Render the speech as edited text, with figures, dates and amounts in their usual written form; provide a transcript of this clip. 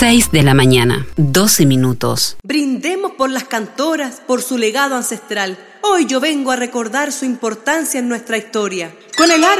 6 de la mañana, 12 minutos. Brindemos por las cantoras, por su legado ancestral. Hoy yo vengo a recordar su importancia en nuestra historia. Con el arte